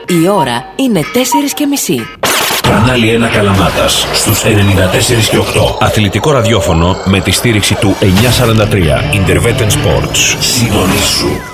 Η ώρα είναι 4:30. Κανάλι 1 Καλαμάτας στους 94 και 8. Αθλητικό ραδιόφωνο με τη στήριξη του 943 Interveten Sports. Συντονίσου.